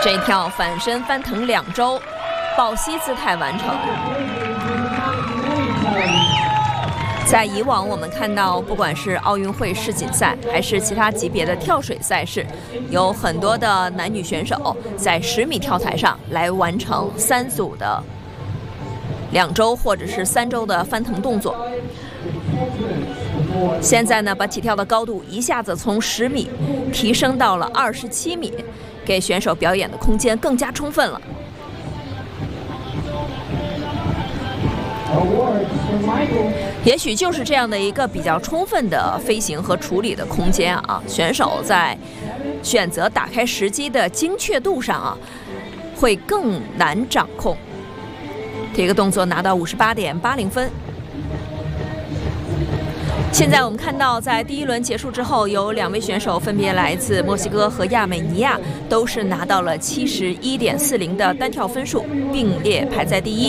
这跳反身翻腾2周，抱膝姿态完成。在以往我们看到，不管是奥运会世锦赛，还是其他级别的跳水赛事，有很多的男女选手在10米跳台上来完成3组的2周或者是3周的翻腾动作。现在呢，把起跳的高度一下子从10米提升到了27米，给选手表演的空间更加充分了。也许就是这样的一个比较充分的飞行和处理的空间啊，选手在选择打开时机的精确度上啊，会更难掌控。这个动作拿到58.80分。现在我们看到，在第1轮结束之后，有2位选手分别来自墨西哥和亚美尼亚，都是拿到了71.40的单跳分数，并列排在第1。